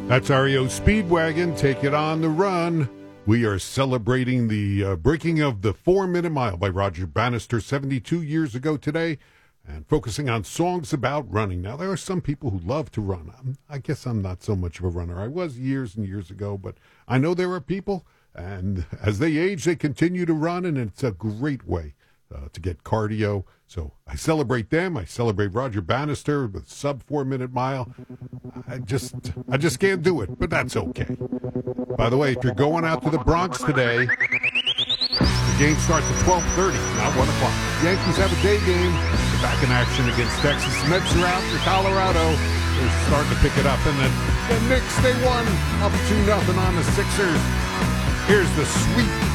That's REO Speedwagon. Take it on the run. We are celebrating the breaking of the 4-minute mile by Roger Bannister 72 years ago today, and focusing on songs about running. Now, there are some people who love to run. I guess I'm not so much of a runner. I was years and years ago, but I know there are people, and as they age, they continue to run, and it's a great way to get cardio. So I celebrate them. I celebrate Roger Bannister with sub 4-minute mile. I just can't do it, but that's okay. By the way, if you're going out to the Bronx today, the game starts at 12:30, not 1 o'clock. Yankees have a day game. They're back in action against Texas. Mets are out for Colorado. They're starting to pick it up. And then the Knicks, they won up 2-0 on the Sixers. Here's the Sweet